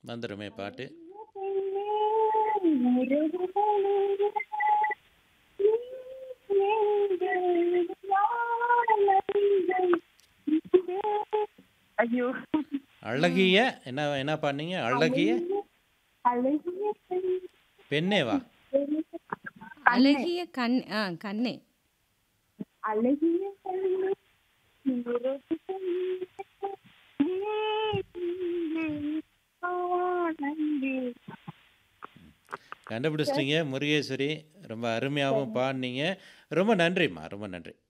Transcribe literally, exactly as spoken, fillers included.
வந்துருமே பாட்டு. ஐயோ! ம். அழகிய என்ன என்ன பாடுனீங்க? அழகிய அழகிய அழகிய பெண்ணேவா? கண்ணே அழகிய கண் ஆ கண்ணே. அழகிய கண்ணே நிரதி கண்ணே ஆனந்தே. கண்டுபிடிச்சிட்டீங்க முருகேஸ்வரி. ரொம்ப அருமையாவும் பாடுனீங்க. ரொம்ப நன்றிம்மா. ரொம்ப நன்றி.